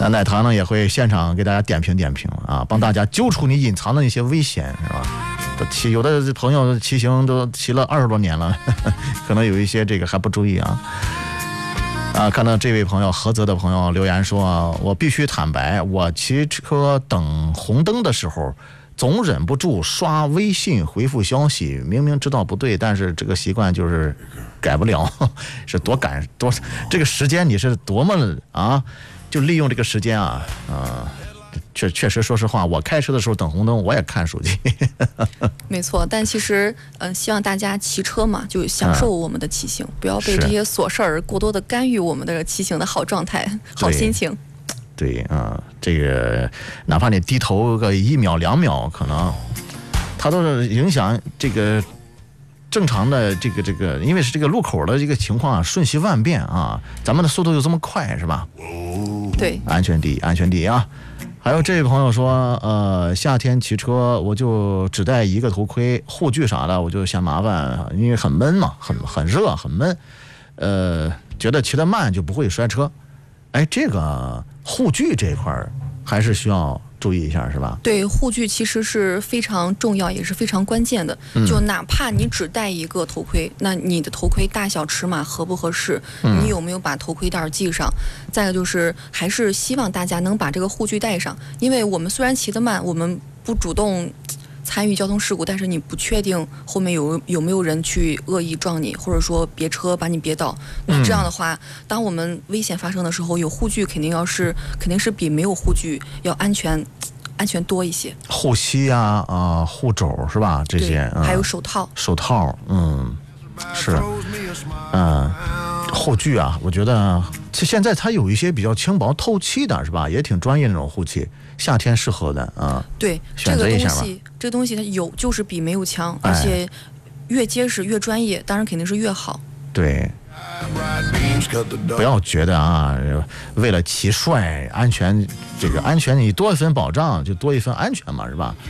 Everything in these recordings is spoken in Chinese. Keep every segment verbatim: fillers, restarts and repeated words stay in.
那奶糖呢也会现场给大家点评点评啊，帮大家揪出你隐藏的一些危险，是吧？骑有的朋友骑行都骑了二十多年了，呵呵，可能有一些这个还不注意啊。啊，看到这位朋友菏泽的朋友留言说，我必须坦白，我骑车等红灯的时候，总忍不住刷微信回复消息，明明知道不对，但是这个习惯就是改不了，是多赶多这个时间你是多么啊，就利用这个时间啊啊。确确实，说实话，我开车的时候等红灯，我也看手机。 没错，但其实，嗯、呃，希望大家骑车嘛，就享受我们的骑行，嗯、不要被这些琐事儿过多的干预我们的骑行的好状态、好心情。 对啊、呃，这个哪怕你低头个一秒两秒，可能它都是影响这个正常的这个这个，因为是这个路口的这个情况啊，瞬息万变啊，咱们的速度又这么快，是吧？ 对， 安全第一，安全第一啊！还有这位朋友说，呃，夏天骑车我就只戴一个头盔，护具啥的我就嫌麻烦，因为很闷嘛，很很热，很闷，呃，觉得骑得慢就不会摔车。哎，这个护具这一块还是需要注意一下，是吧？对， 护具其实是非常重要，也是非常关键的。嗯、就哪怕你只戴一个头盔，那你的头盔大小尺码合不合适？嗯、你有没有把头盔带系上？再一个就是，还是希望大家能把这个护具带上，因为我们虽然骑得慢，我们不主动参与交通事故，但是你不确定后面有有没有人去恶意撞你，或者说别车把你别倒。那这样的话，当我们危险发生的时候，有护具肯定要是肯定是比没有护具要安全安全多一些。护膝啊啊，护肘是吧？这些、嗯、还有手套。手套，嗯，是，嗯。护具啊，我觉得现在它有一些比较轻薄透气的，是吧？也挺专业那种护器，夏天适合的啊。对，选择一下吧。这个东西，这个东西它有就是比没有强，而且越结实越专业，当然肯定是越好。对。不要觉得啊，为了骑帅、安全，这个安全你多一分保障，就多一分安全嘛，是吧？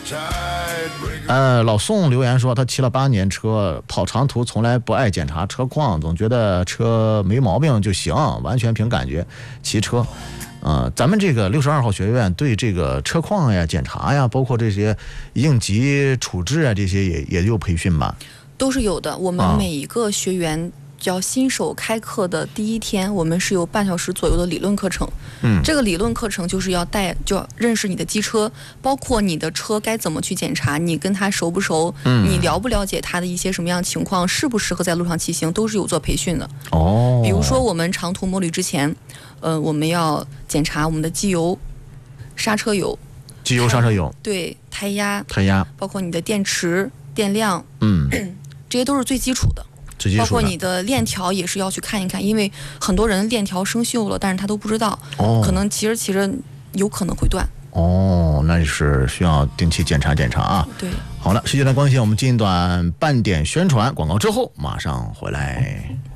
呃，老宋留言说，他骑了八年车，跑长途从来不爱检查车况，总觉得车没毛病就行，完全凭感觉骑车。呃，咱们这个六十二号学院对这个车况呀、检查呀，包括这些应急处置啊，这些也也有培训吧？都是有的。我们每一个学员、啊。叫新手开课的第一天，我们是有半小时左右的理论课程。嗯，这个理论课程就是要带，就要认识你的机车，包括你的车该怎么去检查，你跟他熟不熟，嗯，你了不了解他的一些什么样的情况，适不适合在路上骑行，都是有做培训的。哦，比如说我们长途摩旅之前，呃，我们要检查我们的机油、刹车油、机油、刹车油，对，胎压、胎压，包括你的电池、电量，嗯，这些都是最基础的。包括你的链条也是要去看一看，因为很多人链条生锈了，但是他都不知道，哦、可能骑着骑着有可能会断。哦，那是需要定期检查检查啊。对，好了，时间的关系，我们进一段半点宣传广告之后马上回来。